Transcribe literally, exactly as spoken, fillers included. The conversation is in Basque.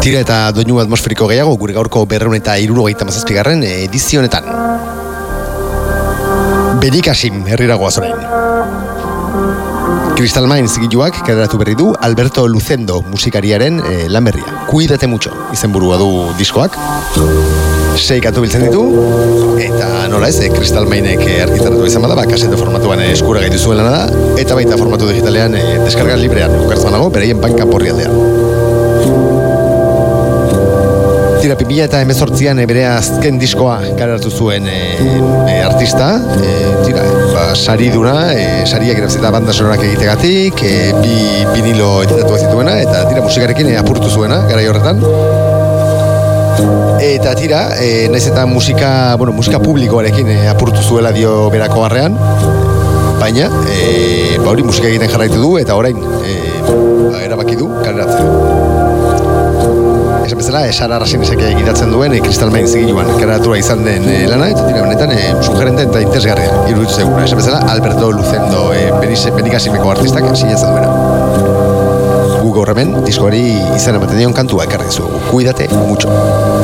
Tira eta doinu atmosferiko gehiago gure gaurko berrehun eta hirurogeita hamazazpigarren edizio honetan. Benicassim herrira goaz orain. Crystal Minds zigiluak kaleratu berri du Alberto Lucendo musikariaren eh, lan berria. Cuídate mucho izenburua du diskoak. Sei katu biltzen ditu, eta nola ez, eh, Crystal Mindsek argitaratu izan bada, ba, kasete formatuan eh, eskura gaitu zuen lana da, eta baita formatu digitalean eh, deskarga librean, okertzen nago, bereien bankan porri aldean. Tira, bi mila hemezortzian bere azken diskoa kaleratu zuen e, e, artista, e, tira, ba, sariduna, e, sariak irabazita banda sonorak egitegatik, e, bi vinilo editatu zituena, eta tira, musikarekin e, apurtu zuena, garai horretan. Eta tira, e, naiz eta musika, bueno, musika publikoarekin e, apurtu zuela dio berako harrean, baina, e, ba hori musika egiten jarraitu du, eta orain, e, ba, erabaki du kaleratzea. Esan bezala, Sara Rasinesek egitatzen duen e, Crystal Minds zigiluan kaleratua izan den e, lana, eta tira benetan e, sugerente eta interesgarria iruditu zeguna. Esan bezala, Alberto Lucendo e, Benicassimeko artistak sinatzen duena. Gu gaur hemen, diskoari izan ematen dion kantua ekarri zuegu. Cuídate mucho.